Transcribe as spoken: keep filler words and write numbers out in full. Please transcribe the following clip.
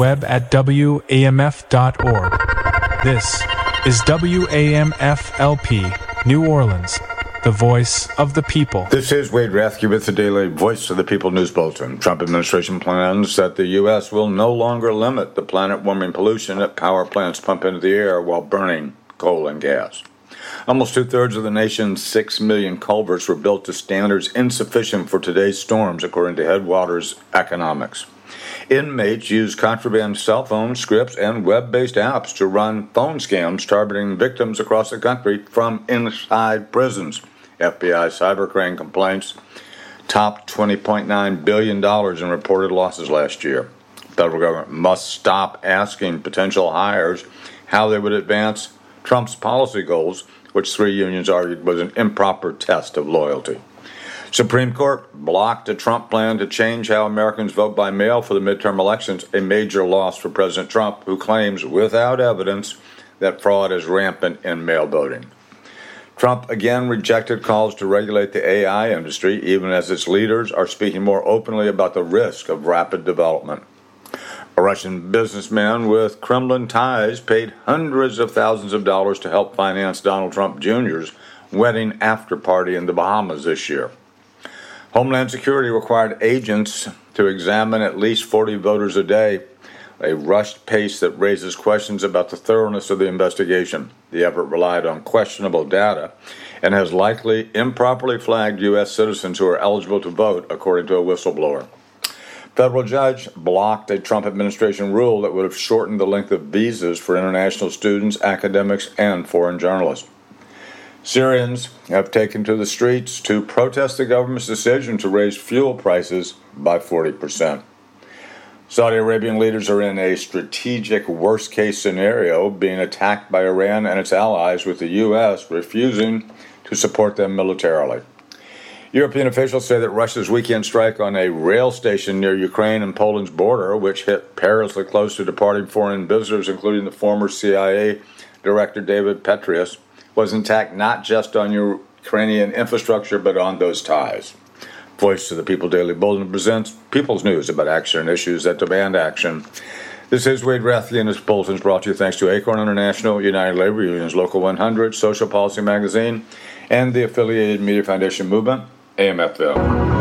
web at W A M F dot org. This is W A M F L P, New Orleans, the voice of the people. This is Wade Rathke with the Daily Voice of the People News Bulletin. Trump administration plans that the U S will no longer limit the planet-warming pollution that power plants pump into the air while burning coal and gas. Almost two-thirds of the nation's six million culverts were built to standards insufficient for today's storms, according to Headwaters Economics. Inmates use contraband cell phone scripts and web-based apps to run phone scams targeting victims across the country from inside prisons. F B I cybercrime complaints topped twenty point nine billion dollars in reported losses last year. The federal government must stop asking potential hires how they would advance Trump's policy goals, which three unions argued was an improper test of loyalty. Supreme Court blocked a Trump plan to change how Americans vote by mail for the midterm elections, a major loss for President Trump, who claims without evidence that fraud is rampant in mail voting. Trump again rejected calls to regulate the A I industry, even as its leaders are speaking more openly about the risk of rapid development. A Russian businessman with Kremlin ties paid hundreds of thousands of dollars to help finance Donald Trump Junior's wedding after party in the Bahamas this year. Homeland Security required agents to examine at least forty voters a day, a rushed pace that raises questions about the thoroughness of the investigation. The effort relied on questionable data and has likely improperly flagged U S citizens who are eligible to vote, according to a whistleblower. Federal judge blocked a Trump administration rule that would have shortened the length of visas for international students, academics, and foreign journalists. Syrians have taken to the streets to protest the government's decision to raise fuel prices by forty percent. Saudi Arabian leaders are in a strategic worst-case scenario, being attacked by Iran and its allies, with the U S refusing to support them militarily. European officials say that Russia's weekend strike on a rail station near Ukraine and Poland's border, which hit perilously close to departing foreign visitors, including the former C I A director David Petraeus, was attacked not just on Ukrainian infrastructure, but on those ties. Voice of the People Daily Bulletin presents People's News about action and issues that demand action. This is Wade Rathke, and this bulletin is brought to you thanks to Acorn International, United Labor Unions, Local one hundred, Social Policy Magazine, and the affiliated Media Foundation Movement, A M F L.